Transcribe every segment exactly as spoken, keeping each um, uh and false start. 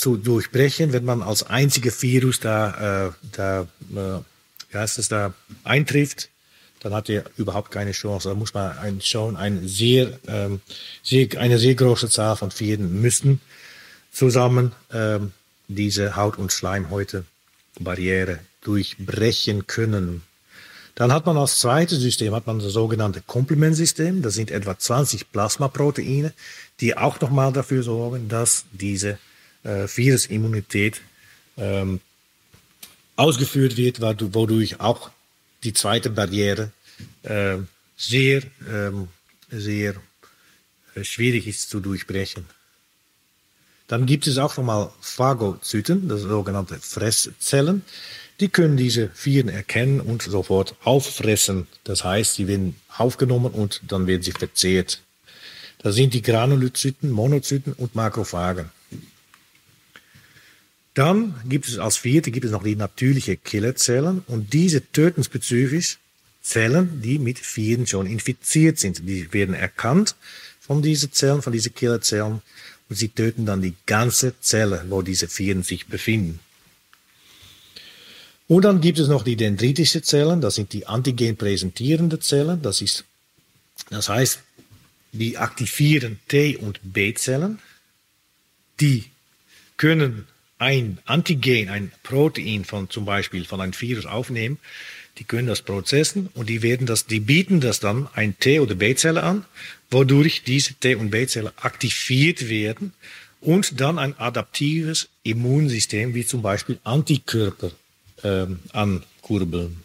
zu durchbrechen, wenn man als einziger Virus da, äh, da, äh, wie heißt es, da eintrifft, dann hat er überhaupt keine Chance. Da muss man ein, schon ein sehr, ähm, sehr, eine sehr große Zahl von Viren müssen zusammen ähm, diese Haut- und Schleimhäute-Barriere durchbrechen können. Dann hat man als zweites System hat man das sogenannte Komplementsystem. Das sind etwa zwanzig Plasmaproteine, die auch nochmal dafür sorgen, dass diese äh, Virusimmunität ähm, ausgeführt wird, wodurch auch die zweite Barriere äh, sehr, ähm, sehr äh, schwierig ist zu durchbrechen. Dann gibt es auch nochmal Phagozyten, das sogenannte Fresszellen. Die können diese Viren erkennen und sofort auffressen. Das heißt, sie werden aufgenommen und dann werden sie verzehrt. Das sind die Granulozyten, Monozyten und Makrophagen. Dann gibt es als vierte gibt es noch die natürliche Killerzellen und diese töten spezifisch Zellen, die mit Viren schon infiziert sind. Die werden erkannt von diesen Zellen, von diesen Killerzellen und sie töten dann die ganze Zelle, wo diese Viren sich befinden. Und dann gibt es noch die dendritische Zellen, das sind die antigenpräsentierenden Zellen. Das ist, das heißt, die aktivieren T- und B-Zellen. Die können ein Antigen, ein Protein von zum Beispiel von einem Virus aufnehmen. Die können das prozessen und die werden das, die bieten das dann ein T- oder B-Zelle an, wodurch diese T- und B-Zellen aktiviert werden und dann ein adaptives Immunsystem wie zum Beispiel Antikörper ähm, ankurbeln.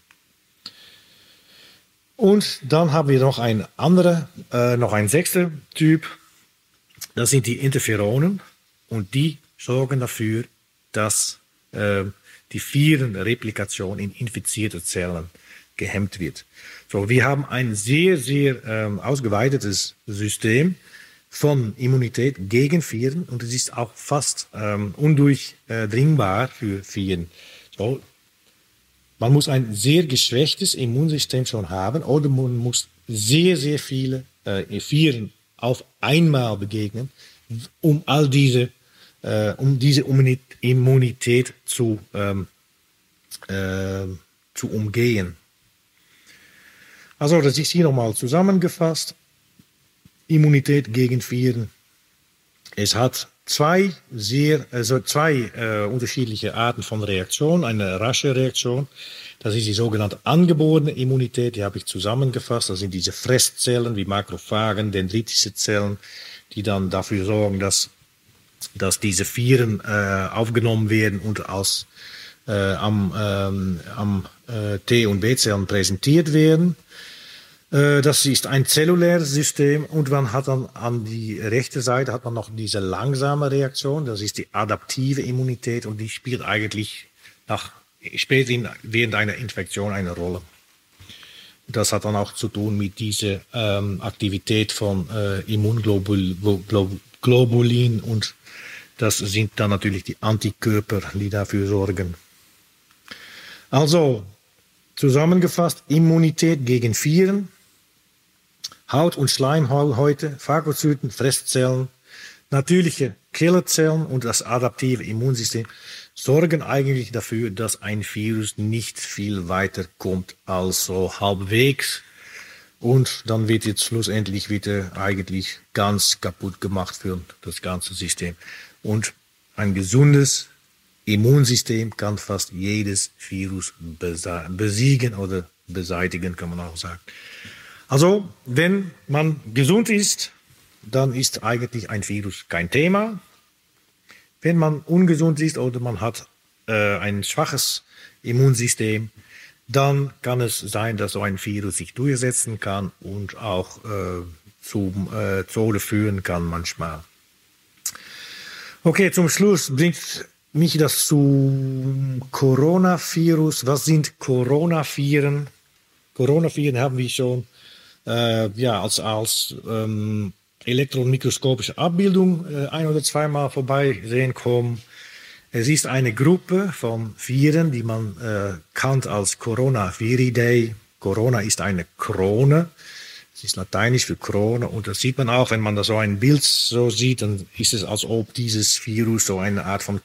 Und dann haben wir noch ein anderer, äh, noch ein sechster Typ. Das sind die Interferonen und die sorgen dafür, dass äh, die Virenreplikation in infizierte Zellen gehemmt wird. So, wir haben ein sehr, sehr ähm, ausgeweitetes System von Immunität gegen Viren und es ist auch fast ähm, undurchdringbar für Viren. So, man muss ein sehr geschwächtes Immunsystem schon haben oder man muss sehr, sehr viele äh, Viren auf einmal begegnen, um all diese Äh, um diese Immunität zu, ähm, äh, zu umgehen. Also, das ist hier nochmal zusammengefasst. Immunität gegen Viren. Es hat zwei sehr, also zwei äh, unterschiedliche Arten von Reaktion. Eine rasche Reaktion, das ist die sogenannte angeborene Immunität, die habe ich zusammengefasst. Das sind diese Fresszellen wie Makrophagen, dendritische Zellen, die dann dafür sorgen, dass dass diese Viren äh, aufgenommen werden und als äh, am, ähm, am äh, T- und B-Zellen präsentiert werden. Äh, das ist ein zelluläres System und man hat dann an die rechte Seite hat man noch diese langsame Reaktion, das ist die adaptive Immunität und die spielt eigentlich nach, später in, während einer Infektion eine Rolle. Das hat dann auch zu tun mit dieser ähm, Aktivität von äh, Immunglobulin und das sind dann natürlich die Antikörper, die dafür sorgen. Also, zusammengefasst, Immunität gegen Viren, Haut- und Schleimhäute, Phagozyten, Fresszellen, natürliche Killerzellen und das adaptive Immunsystem sorgen eigentlich dafür, dass ein Virus nicht viel weiter kommt als so halbwegs. Und dann wird jetzt schlussendlich wieder eigentlich ganz kaputt gemacht für das ganze System. Und ein gesundes Immunsystem kann fast jedes Virus besiegen oder beseitigen, kann man auch sagen. Also, wenn man gesund ist, dann ist eigentlich ein Virus kein Thema. Wenn man ungesund ist oder man hat äh, ein schwaches Immunsystem, dann kann es sein, dass so ein Virus sich durchsetzen kann und auch äh, zum äh, Tode führen kann manchmal. Okay, zum Schluss bringt mich das zum Coronavirus. Was sind Coronaviren? Coronaviren haben wir schon äh, ja, als, als ähm, elektronenmikroskopische Abbildung äh, ein- oder zweimal vorbei sehen kommen. Es ist eine Gruppe von Viren, die man äh, kennt als Coronaviridae. Corona ist eine Krone. Es ist lateinisch für Krone und das sieht man auch, wenn man da so ein Bild so sieht, dann ist es, als ob dieses Virus so eine Art von